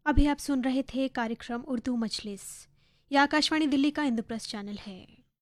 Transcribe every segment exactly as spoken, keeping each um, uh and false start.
अभी आप सुन रहे थे कार्यक्रम उर्दू मजलिस। यह आकाशवाणी दिल्ली का इंद्रप्रस्थ चैनल है।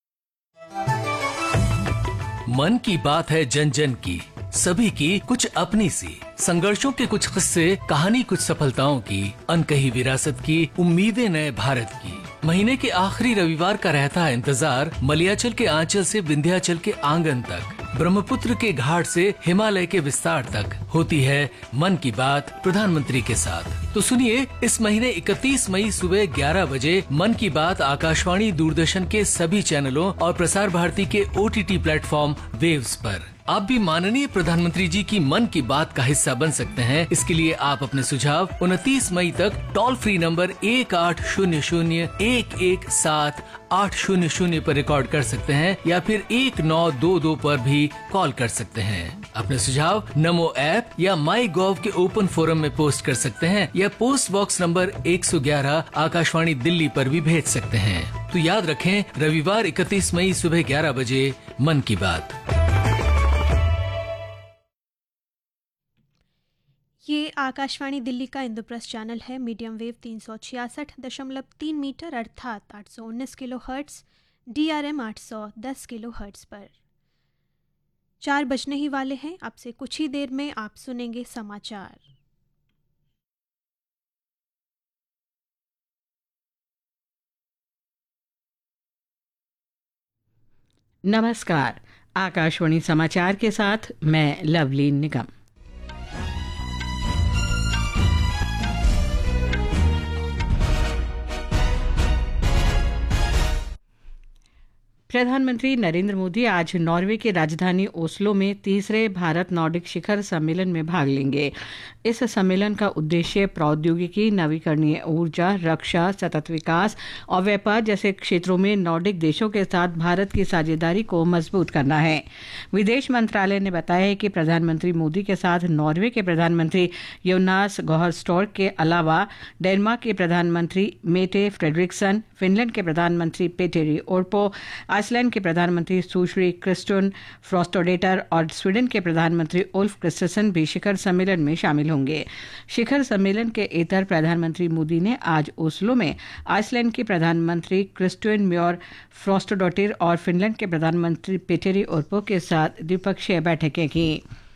मन की बात है जन जन की, सभी की कुछ अपनी सी, संघर्षों के कुछ किस्से, कहानी कुछ सफलताओं की, अनकही विरासत की, उम्मीदें नए भारत की। महीने के आखिरी रविवार का रहता है इंतजार, मलयाचल के आंचल से विंध्याचल के आंगन तक, ब्रह्मपुत्र के घाट से हिमालय के विस्तार तक होती है मन की बात प्रधानमंत्री के साथ। तो सुनिए, इस महीने इकतीस मई सुबह ग्यारह बजे मन की बात आकाशवाणी दूरदर्शन के सभी चैनलों और प्रसार भारती के ओटीटी प्लेटफॉर्म वेव्स पर। आप भी माननीय प्रधानमंत्री जी की मन की बात का हिस्सा बन सकते हैं। इसके लिए आप अपने सुझाव उनतीस मई तक टोल फ्री नंबर एक आठ शून्य शून्य एक एक सात आठ शून्य शून्य पर रिकॉर्ड कर सकते हैं या फिर एक नौ दो दो पर भी कॉल कर सकते हैं। अपने सुझाव नमो ऐप या माई गॉव के ओपन फोरम में पोस्ट कर सकते हैं या पोस्ट बॉक्स नंबर एक सौ ग्यारह आकाशवाणी दिल्ली पर भी भेज सकते हैं। तो याद रखें, रविवार इकतीस मई सुबह ग्यारह बजे मन की बात। ये आकाशवाणी दिल्ली का इंद्रप्रस्थ चैनल है। मीडियम वेव तीन सौ छियासठ दशमलव तीन मीटर अर्थात आठ सौ उन्नीस kilo hertz, D R M आठ सौ दस किलो हर्ट्स पर। चार बजने ही वाले हैं। आपसे कुछ ही देर में आप सुनेंगे समाचार। नमस्कार, आकाशवाणी समाचार के साथ मैं लवलीन निगम। प्रधानमंत्री नरेंद्र मोदी आज नॉर्वे की राजधानी ओस्लो में तीसरे भारत नॉर्डिक शिखर सम्मेलन में भाग लेंगे। इस सम्मेलन का उद्देश्य प्रौद्योगिकी, नवीकरणीय ऊर्जा, रक्षा, सतत विकास और व्यापार जैसे क्षेत्रों में नॉर्डिक देशों के साथ भारत की साझेदारी को मजबूत करना है। विदेश मंत्रालय ने बताया है कि प्रधानमंत्री मोदी के साथ नॉर्वे के प्रधानमंत्री योनास गॉहरस्टोर्क के अलावा डेनमार्क के प्रधानमंत्री मेटे फ्रेडरिक्सन, फिनलैंड के प्रधानमंत्री पेटेरी ओर्पो, आइसलैंड के प्रधानमंत्री सुश्री क्रिस्टोन फ्रोस्टोडेटर और स्वीडन के प्रधानमंत्री उल्फ क्रिस्टसन भी शिखर सम्मेलन में शामिल होंगे। शिखर सम्मेलन के इतर प्रधानमंत्री मोदी ने आज ओस्लो में आइसलैंड के प्रधानमंत्री क्रिस्टोन म्योर फ्रोस्टोडोटिर और फिनलैंड के प्रधानमंत्री पेटेरी ओर्पो के साथ द्विपक्षीय बैठकें की।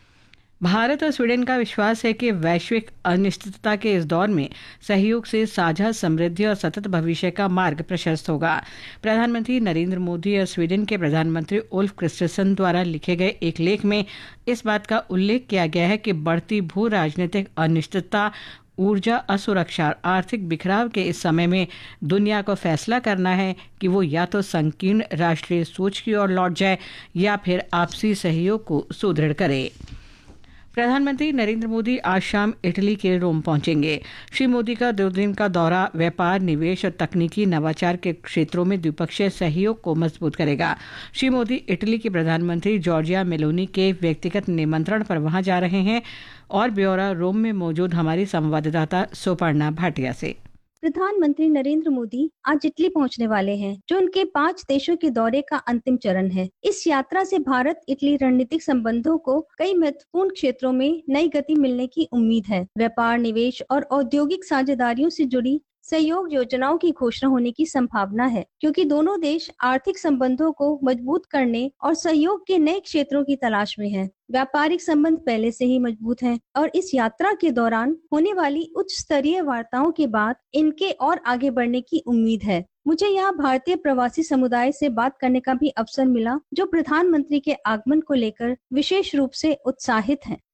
भारत और स्वीडन का विश्वास है कि वैश्विक अनिश्चितता के इस दौर में सहयोग से साझा समृद्धि और सतत भविष्य का मार्ग प्रशस्त होगा। प्रधानमंत्री नरेंद्र मोदी और स्वीडन के प्रधानमंत्री उल्फ क्रिस्टसन द्वारा लिखे गए एक लेख में इस बात का उल्लेख किया गया है कि बढ़ती भू राजनीतिक अनिश्चितता, ऊर्जा असुरक्षा और आर्थिक बिखराव के इस समय में दुनिया को फैसला करना है कि वो या तो संकीर्ण राष्ट्रीय सोच की ओर लौट जाए या फिर आपसी सहयोग को सुदृढ़ करे। प्रधानमंत्री नरेंद्र मोदी आज शाम इटली के रोम पहुंचेंगे। श्री मोदी का दो दिन का दौरा व्यापार, निवेश और तकनीकी नवाचार के क्षेत्रों में द्विपक्षीय सहयोग को मजबूत करेगा। श्री मोदी इटली के प्रधानमंत्री जॉर्जिया मेलोनी के व्यक्तिगत निमंत्रण पर वहां जा रहे हैं। और ब्यौरा रोम में मौजूद हमारी संवाददाता सुपर्णा भाटिया से। प्रधानमंत्री नरेंद्र मोदी आज इटली पहुंचने वाले हैं, जो उनके पांच देशों के दौरे का अंतिम चरण है। इस यात्रा से भारत इटली रणनीतिक संबंधों को कई महत्वपूर्ण क्षेत्रों में नई गति मिलने की उम्मीद है। व्यापार, निवेश और औद्योगिक साझेदारियों से जुड़ी सहयोग योजनाओं की घोषणा होने की संभावना है, क्योंकि दोनों देश आर्थिक संबंधों को मजबूत करने और सहयोग के नए क्षेत्रों की तलाश में हैं। व्यापारिक संबंध पहले से ही मजबूत हैं और इस यात्रा के दौरान होने वाली उच्च स्तरीय वार्ताओं के बाद इनके और आगे बढ़ने की उम्मीद है। मुझे यहाँ भारतीय प्रवासी समुदाय से बात करने का भी अवसर मिला, जो प्रधानमंत्री के आगमन को लेकर विशेष रूप से उत्साहित हैं।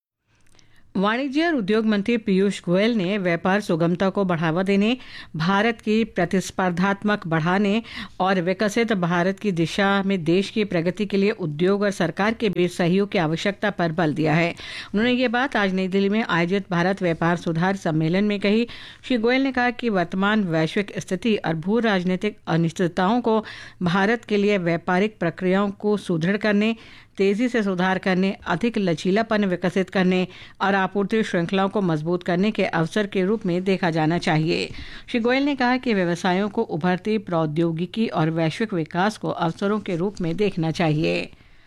वाणिज्य और उद्योग मंत्री पीयूष गोयल ने व्यापार सुगमता को बढ़ावा देने, भारत की प्रतिस्पर्धात्मक बढ़ाने और विकसित भारत की दिशा में देश की प्रगति के लिए उद्योग और सरकार के बीच सहयोग की आवश्यकता पर बल दिया है। उन्होंने ये बात आज नई दिल्ली में आयोजित भारत व्यापार सुधार सम्मेलन में कही। श्री गोयल ने कहा कि वर्तमान वैश्विक स्थिति और भू राजनीतिक अनिश्चितताओं को भारत के लिए व्यापारिक प्रक्रियाओं को सुदृढ़ करने, तेजी से सुधार करने, अधिक लचीलापन विकसित करने और आपूर्ति श्रृंखलाओं को मजबूत करने के अवसर के रूप में देखा जाना चाहिए। श्री गोयल ने कहा कि व्यवसायों को उभरती प्रौद्योगिकी और वैश्विक विकास को अवसरों के रूप में देखना चाहिए।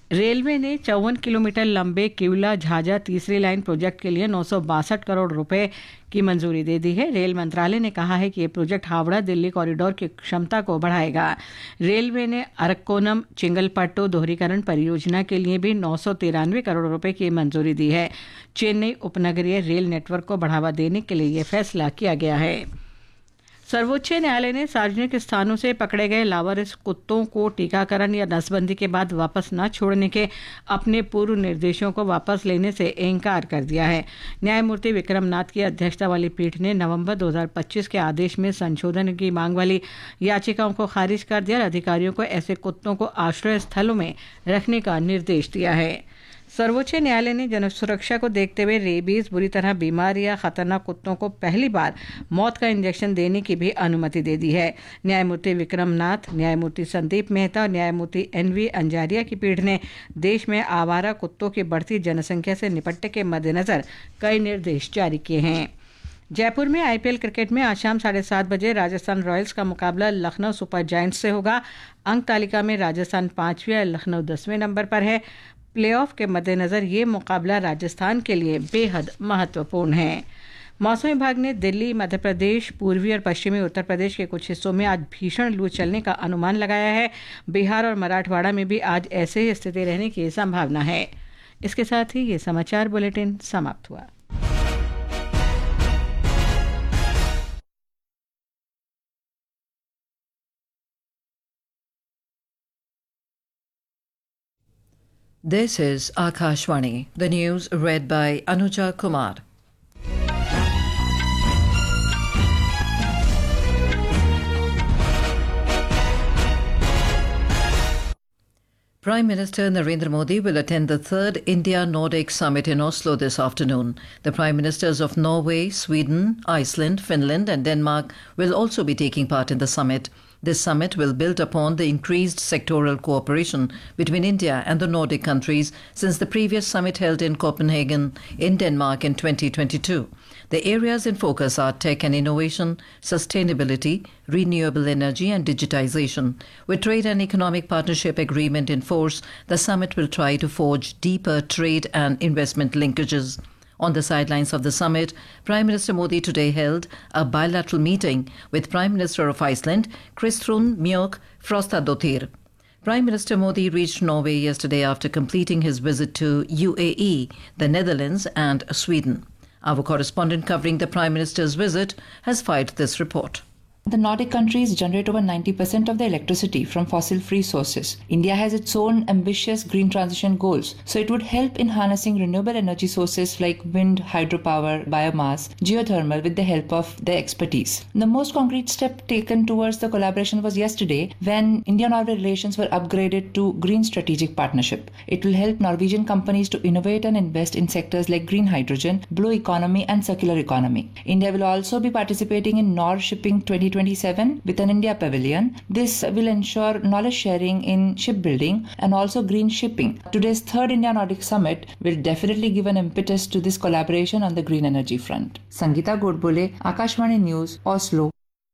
रेलवे ने चौवन किलोमीटर लंबे किवला झाझा तीसरी लाइन प्रोजेक्ट के लिए नौ सौ बासठ करोड़ रुपए की मंजूरी दे दी है। रेल मंत्रालय ने कहा है कि ये प्रोजेक्ट हावड़ा दिल्ली कॉरिडोर की क्षमता को बढ़ाएगा। रेलवे ने अरक्कोनम चिंगलपट्टू दोहरीकरण परियोजना के लिए भी नौ सौ तिरानवे करोड़ रुपए की मंजूरी दी है। चेन्नई उपनगरीय रेल नेटवर्क को बढ़ावा देने के लिए यह फैसला किया गया है। सर्वोच्च न्यायालय ने सार्वजनिक स्थानों से पकड़े गए लावारिस कुत्तों को टीकाकरण या नसबंदी के बाद वापस न छोड़ने के अपने पूर्व निर्देशों को वापस लेने से इनकार कर दिया है। न्यायमूर्ति विक्रम नाथ की अध्यक्षता वाली पीठ ने नवंबर दो हज़ार पच्चीस के आदेश में संशोधन की मांग वाली याचिकाओं को खारिज कर दिया और अधिकारियों को ऐसे कुत्तों को आश्रय स्थलों में रखने का निर्देश दिया है। सर्वोच्च न्यायालय ने जनसुरक्षा को देखते हुए रेबीज, बुरी तरह बीमार या खतरनाक कुत्तों को पहली बार मौत का इंजेक्शन देने की भी अनुमति दे दी है। न्यायमूर्ति विक्रम नाथ, न्यायमूर्ति संदीप मेहता और न्यायमूर्ति एन वी अंजारिया की पीठ ने देश में आवारा कुत्तों की बढ़ती जनसंख्या से निपटने के मद्देनजर कई निर्देश जारी किए हैं। जयपुर में आईपीएल क्रिकेट में आज शाम साढ़े सात बजे राजस्थान रॉयल्स का मुकाबला लखनऊ सुपर जायंट्स से होगा। अंक तालिका में राजस्थान पांचवें और लखनऊ दसवें नंबर पर है। प्लेऑफ के मद्देनजर ये मुकाबला राजस्थान के लिए बेहद महत्वपूर्ण है। मौसम विभाग ने दिल्ली, मध्य प्रदेश, पूर्वी और पश्चिमी उत्तर प्रदेश के कुछ हिस्सों में आज भीषण लू चलने का अनुमान लगाया है। बिहार और मराठवाड़ा में भी आज ऐसे ही स्थिति रहने की संभावना है। इसके साथ ही ये समाचार बुलेटिन समाप्त हुआ। This is Akashvani, the news read by Anuja Kumar. Prime Minister Narendra Modi will attend the third India-Nordic Summit in Oslo this afternoon. The Prime Ministers of Norway, Sweden, Iceland, Finland and Denmark will also be taking part in the summit. This summit will build upon the increased sectoral cooperation between India and the Nordic countries since the previous summit held in Copenhagen in Denmark in twenty twenty-two. The areas in focus are tech and innovation, sustainability, renewable energy and digitization. With trade and economic partnership agreement in force, the summit will try to forge deeper trade and investment linkages. On the sidelines of the summit, Prime Minister Modi today held a bilateral meeting with Prime Minister of Iceland, Kristrún Mjög Frostadóttir. Prime Minister Modi reached Norway yesterday after completing his visit to U A E, the Netherlands and Sweden. Our correspondent covering the Prime Minister's visit has filed this report. The Nordic countries generate over ninety percent of their electricity from fossil-free sources. India has its own ambitious green transition goals, so it would help in harnessing renewable energy sources like wind, hydropower, biomass, geothermal with the help of their expertise. The most concrete step taken towards the collaboration was yesterday when India-Norway relations were upgraded to Green Strategic Partnership. It will help Norwegian companies to innovate and invest in sectors like green hydrogen, blue economy and circular economy. India will also be participating in Nor Shipping twenty twenty-seven with an India pavilion. This will ensure knowledge sharing in shipbuilding and also green shipping. Today's third India Nordic Summit will definitely give an impetus to this collaboration on the green energy front. Sangeeta Godbole, Akashvani News, Oslo.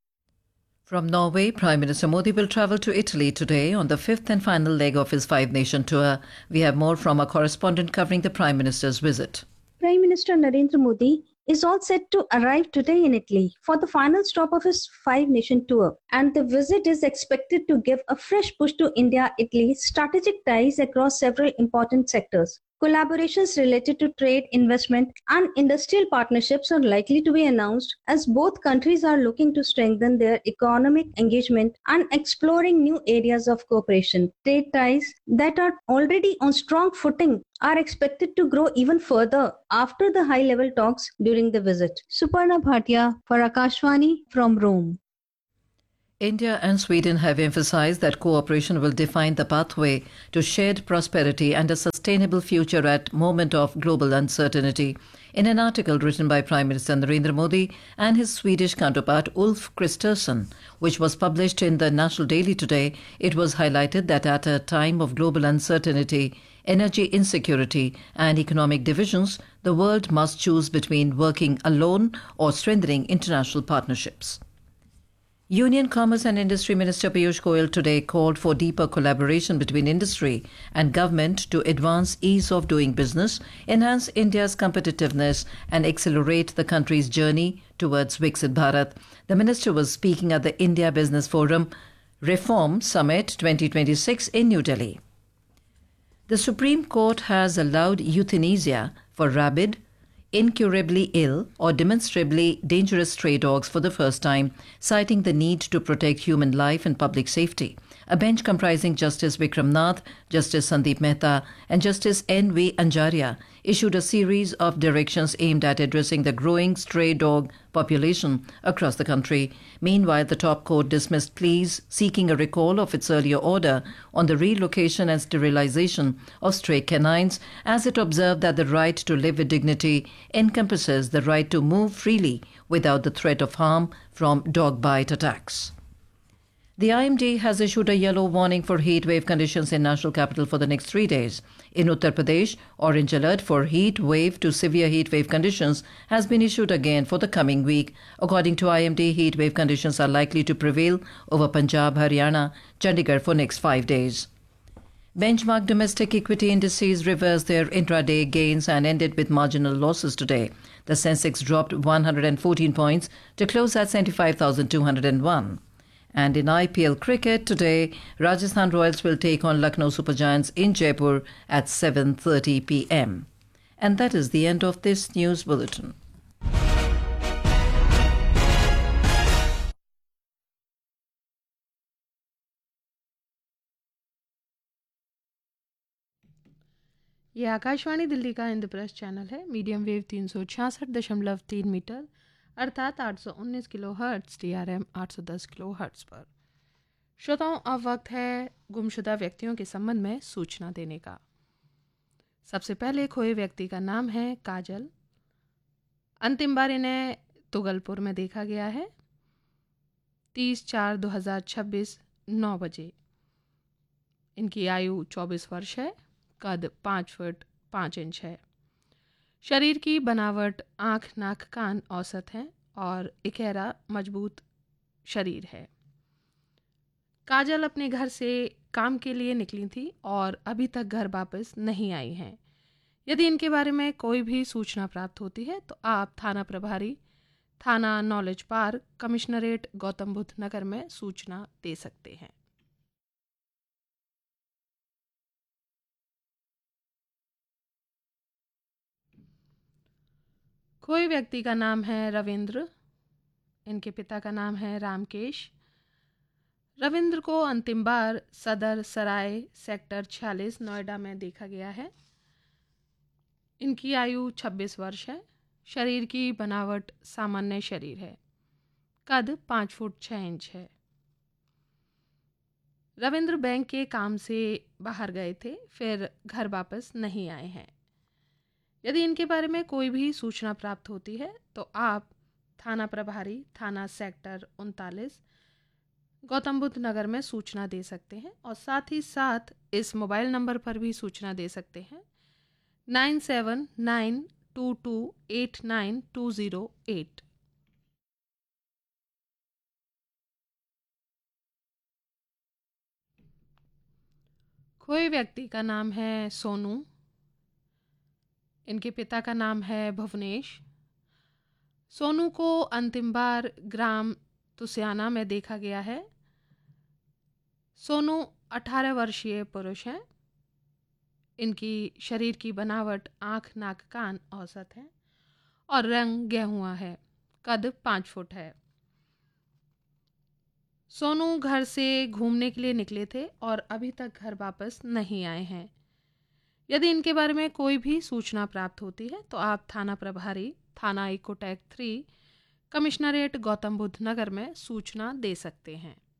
From Norway, Prime Minister Modi will travel to Italy today on the fifth and final leg of his five-nation tour. We have more from our correspondent covering the Prime Minister's visit. Prime Minister Narendra Modi is all set to arrive today in Italy for the final stop of his five-nation tour. And the visit is expected to give a fresh push to India-Italy strategic ties across several important sectors. Collaborations related to trade, investment and industrial partnerships are likely to be announced as both countries are looking to strengthen their economic engagement and exploring new areas of cooperation. Trade ties that are already on strong footing are expected to grow even further after the high-level talks during the visit. Suparna Bhatia for Akashvani from Rome. India and Sweden have emphasized that cooperation will define the pathway to shared prosperity and a sustainable future at moment of global uncertainty. In an article written by Prime Minister Narendra Modi and his Swedish counterpart Ulf Kristersson, which was published in the National Daily today, it was highlighted that at a time of global uncertainty, energy insecurity and economic divisions, the world must choose between working alone or strengthening international partnerships. Union Commerce and Industry Minister Piyush Goyal today called for deeper collaboration between industry and government to advance ease of doing business, enhance India's competitiveness and accelerate the country's journey towards Viksit Bharat. The minister was speaking at the India Business Forum Reform Summit twenty twenty-six in New Delhi. The Supreme Court has allowed euthanasia for rabid, incurably ill or demonstrably dangerous stray dogs for the first time, citing the need to protect human life and public safety. A bench comprising Justice Vikram Nath, Justice Sandeep Mehta and Justice N V Anjaria issued a series of directions aimed at addressing the growing stray dog population across the country. Meanwhile, the top court dismissed pleas seeking a recall of its earlier order on the relocation and sterilization of stray canines, as it observed that the right to live with dignity encompasses the right to move freely without the threat of harm from dog bite attacks. The I M D has issued a yellow warning for heat wave conditions in national capital for the next three days. In Uttar Pradesh, orange alert for heat wave to severe heat wave conditions has been issued again for the coming week. According to I M D, heat wave conditions are likely to prevail over Punjab, Haryana, Chandigarh for next five days. Benchmark domestic equity indices reversed their intraday gains and ended with marginal losses today. The Sensex dropped one hundred fourteen points to close at seventy-five thousand two hundred one. And in I P L cricket today, Rajasthan Royals will take on Lucknow Super Giants in Jaipur at seven thirty p m. And that is the end of this news bulletin. ये आकाशवाणी दिल्ली का Indraprastha channel है। Medium wave तीन सौ छियासठ दशमलव तीन metre अर्थात आठ सौ उन्नीस kilo hertz, T R M आठ सौ दस किलो हर्ट्स पर। श्रोताओं, अब वक्त है गुमशुदा व्यक्तियों के संबंध में सूचना देने का। सबसे पहले खोए व्यक्ति का नाम है काजल। अंतिम बार इन्हें तुगलपुर में देखा गया है तीस चार दो हज़ार छब्बीस नौ बजे। इनकी आयु चौबीस वर्ष है। कद पाँच फुट पाँच इंच है। शरीर की बनावट आँख, नाक, कान औसत हैं और इकेरा मजबूत शरीर है। काजल अपने घर से काम के लिए निकली थी और अभी तक घर वापस नहीं आई हैं। यदि इनके बारे में कोई भी सूचना प्राप्त होती है तो आप थाना प्रभारी, थाना knowledge park, commissionerate Gautam Buddha नगर में सूचना दे सकते हैं। खोए व्यक्ति का नाम है रविंद्र। इनके पिता का नाम है रामकेश। रविंद्र को अंतिम बार सदर सराय सेक्टर छियालीस नोएडा में देखा गया है। इनकी आयु छब्बीस वर्ष है। शरीर की बनावट सामान्य शरीर है। कद पाँच फुट छः इंच है। रविंद्र बैंक के काम से बाहर गए थे, फिर घर वापस नहीं आए हैं। यदि इनके बारे में कोई भी सूचना प्राप्त होती है तो आप थाना प्रभारी, थाना सेक्टर उनतालीस, गौतम बुद्ध नगर में सूचना दे सकते हैं और साथ ही साथ इस मोबाइल नंबर पर भी सूचना दे सकते हैं nine seven nine to to eight nine to zero eight. खोए व्यक्ति का नाम है सोनू। इनके पिता का नाम है भुवनेश। सोनू को अंतिम बार ग्राम तुसियाना में देखा गया है। सोनू अठारह वर्षीय पुरुष हैं। इनकी शरीर की बनावट आँख, नाक, कान औसत है और रंग गेहुआ है। कद पाँच फुट है। सोनू घर से घूमने के लिए निकले थे और अभी तक घर वापस नहीं आए हैं। यदि इनके बारे में कोई भी सूचना प्राप्त होती है तो आप थाना प्रभारी, थाना Ecotech three, commissionerate Gautam Buddha नगर में सूचना दे सकते हैं।